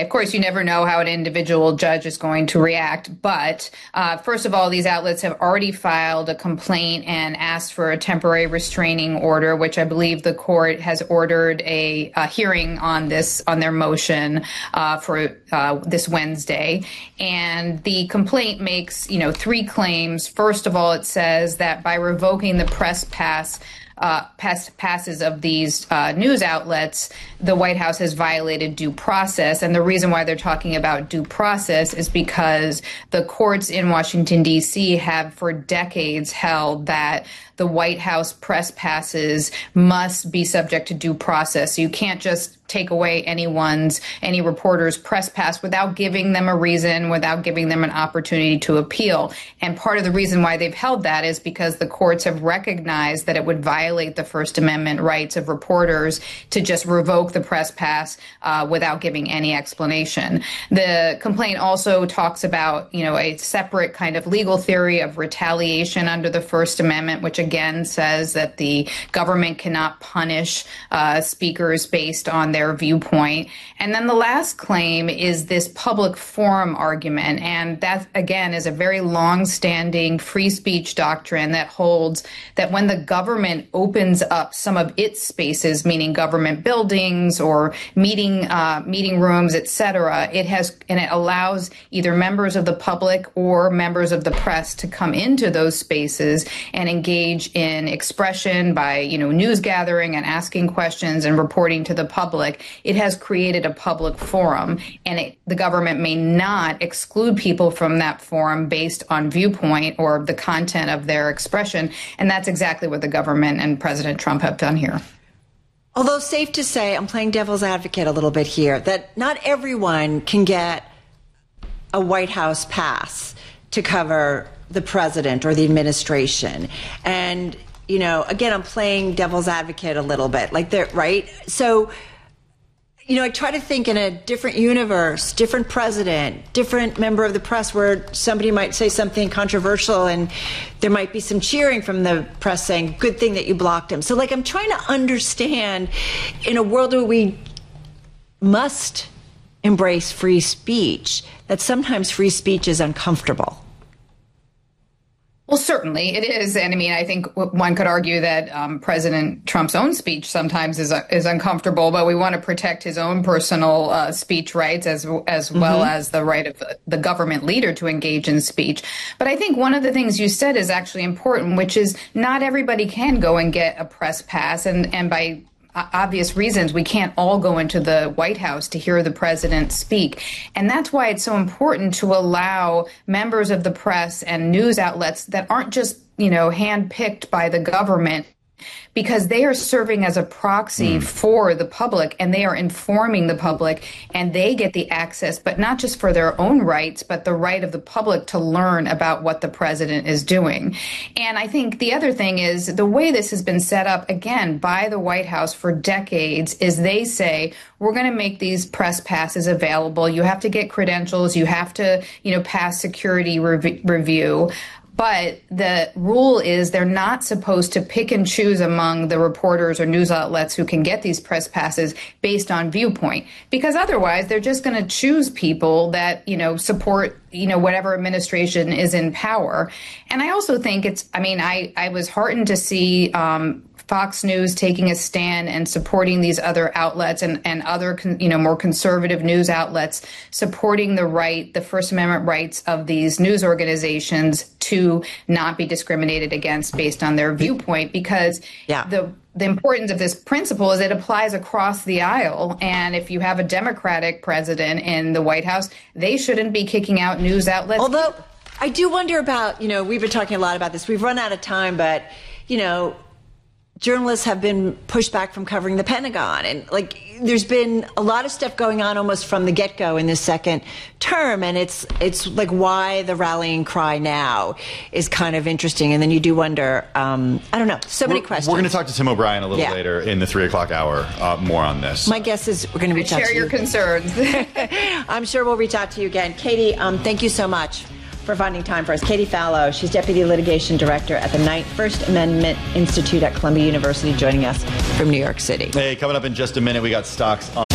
Of course, you never know how an individual judge is going to react. But first of all, these outlets have already filed a complaint and asked for a temporary restraining order, which I believe the court has ordered a hearing on their motion for this Wednesday. And the complaint makes, three claims. First of all, it says that by revoking the press passes of these news outlets, the White House has violated due process. And the reason why they're talking about due process is because the courts in Washington, D.C. have for decades held that the White House press passes must be subject to due process. So you can't just take away any reporter's press pass without giving them a reason, without giving them an opportunity to appeal. And part of the reason why they've held that is because the courts have recognized that it would violate the First Amendment rights of reporters to just revoke the press pass without giving any explanation. The complaint also talks about, a separate kind of legal theory of retaliation under the First Amendment, which again says that the government cannot punish speakers based on their viewpoint. And then the last claim is this public forum argument. And that, again, is a very long-standing free speech doctrine that holds that when the government opens up some of its spaces, meaning government buildings or meeting rooms, et cetera, it allows either members of the public or members of the press to come into those spaces and engage in expression by, news gathering and asking questions and reporting to the public. It has created a public forum, and the government may not exclude people from that forum based on viewpoint or the content of their expression. And that's exactly what the government and President Trump have done here. Although safe to say, I'm playing devil's advocate a little bit here, that not everyone can get a White House pass to cover the president or the administration. And, again, I'm playing devil's advocate a little bit, right? So, I try to think in a different universe, different president, different member of the press, where somebody might say something controversial and there might be some cheering from the press saying, good thing that you blocked him. So, I'm trying to understand, in a world where we must embrace free speech, that sometimes free speech is uncomfortable. Well, certainly it is. And I think one could argue that President Trump's own speech sometimes is uncomfortable, but we want to protect his own personal speech rights as well as the right of the government leader to engage in speech. But I think one of the things you said is actually important, which is not everybody can go and get a press pass. And by obvious reasons, we can't all go into the White House to hear the president speak. And that's why it's so important to allow members of the press and news outlets that aren't just, handpicked by the government, because they are serving as a proxy for the public, and they are informing the public, and they get the access, but not just for their own rights, but the right of the public to learn about what the president is doing. And I think the other thing is the way this has been set up, again, by the White House for decades, is they say, we're going to make these press passes available. You have to get credentials. You have to, pass security review. But the rule is they're not supposed to pick and choose among the reporters or news outlets who can get these press passes based on viewpoint, because otherwise they're just going to choose people that, support, whatever administration is in power. And I also think I was heartened to see Fox News taking a stand and supporting these other outlets and other, more conservative news outlets supporting the First Amendment rights of these news organizations to not be discriminated against based on their viewpoint, because the importance of this principle is it applies across the aisle. And if you have a Democratic president in the White House, they shouldn't be kicking out news outlets. Although I do wonder about, we've been talking a lot about this. We've run out of time, but, journalists have been pushed back from covering the Pentagon. And there's been a lot of stuff going on almost from the get-go in this second term. And it's like why the rallying cry now is kind of interesting. And then you do wonder, I don't know, many questions. We're going to talk to Tim O'Brien a little later in the 3 o'clock hour, more on this. My guess is we're going to reach out to you. Share your concerns. I'm sure we'll reach out to you again. Katie, thank you so much for finding time for us. Katie Fallow, she's Deputy Litigation Director at the Knight First Amendment Institute at Columbia University, joining us from New York City. Hey, coming up in just a minute, we got stocks on.